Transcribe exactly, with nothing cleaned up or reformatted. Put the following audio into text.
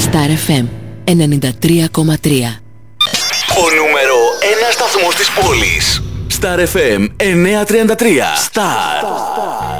Star εφ εμ ενενήντα τρία κόμμα τρία. Ο νούμερο ένα σταθμός της πόλης. Star εφ εμ εννιακόσια τριάντα τρία. Star.